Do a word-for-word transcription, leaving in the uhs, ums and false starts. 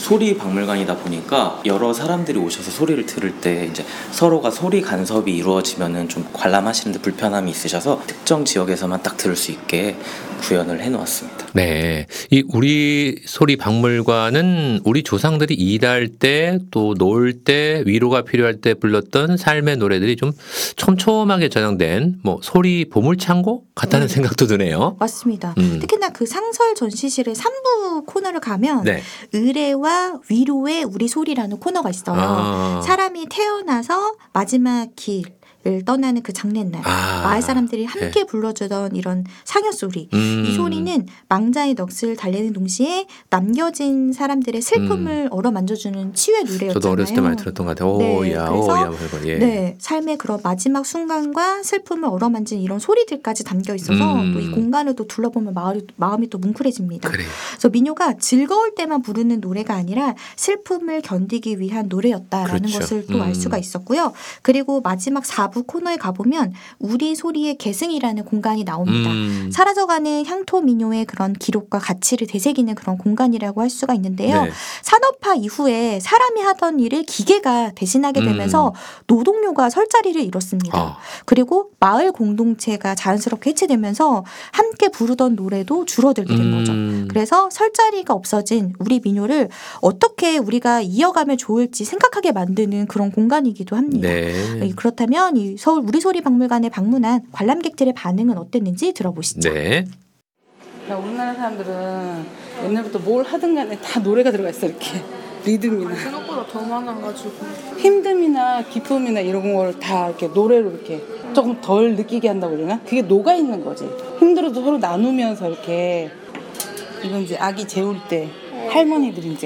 소리 박물관이다 보니까 여러 사람들이 오셔서 소리를 들을 때 이제 서로가 소리 간섭이 이루어지면은 좀 관람하시는데 불편함이 있으셔서 특정 지역에서만 딱 들을 수 있게 구현을 해놓았습니다. 네, 이 우리 소리 박물관은 우리 조상들이 일할 때 또 놀 때 위로가 필요할 때 불렀던 삶의 노래들이 좀 촘촘하게 저장된 뭐 소리 보물창고 같다는 네. 생각도 드네요. 맞습니다. 음. 특히나 그 상설 전시실의 삼 부 코너를 가면 네. 의례와 위로의 우리 소리라는 코너가 있어요. 아. 사람이 태어나서 마지막 길 을 떠나는 그 장례날 아, 마을 사람들이 함께 네. 불러주던 이런 상여 소리 음. 이 소리는 망자의 넋을 달래는 동시에 남겨진 사람들의 슬픔을 음. 어루만져주는 치유의 노래였잖아요. 저도 어렸을 때 많이 들었던 것 같아요. 네, 오야 오야 예. 네, 삶의 그런 마지막 순간과 슬픔을 어루만진 이런 소리들까지 담겨 있어서 음. 또 이 공간을 또 둘러보면 마을이, 마음이 또 뭉클해집니다. 그래. 그래서 민요가 즐거울 때만 부르는 노래가 아니라 슬픔을 견디기 위한 노래였다라는 그렇죠. 것을 또 알 음. 수가 있었고요. 그리고 마지막 사 부 코너에 가보면 우리 소리의 계승이라는 공간이 나옵니다. 음. 사라져가는 향토 민요의 그런 기록과 가치를 되새기는 그런 공간이라고 할 수가 있는데요. 네. 산업화 이후에 사람이 하던 일을 기계가 대신하게 되면서 음. 노동요가 설 자리를 잃었습니다. 아. 그리고 마을 공동체가 자연스럽게 해체되면서 함께 부르던 노래도 줄어들게 된 음. 거죠. 그래서 설 자리가 없어진 우리 민요를 어떻게 우리가 이어가면 좋을지 생각하게 만드는 그런 공간이기도 합니다. 네. 그렇다면 이 서울 우리 소리 박물관에 방문한 관람객들의 반응은 어땠는지 들어보시죠. 네. 우리나라 사람들은 옛날부터 뭘 하든 간에 다 노래가 들어가 있어 이렇게 리듬이나 생각보다 더 많아가지고 힘듦이나 기쁨이나 이런 걸 다 이렇게 노래로 이렇게 조금 덜 느끼게 한다고 그러나 그게 녹아 있는 거지. 힘들어도 서로 나누면서 이렇게 이건 이제 아기 재울 때 할머니들이 이제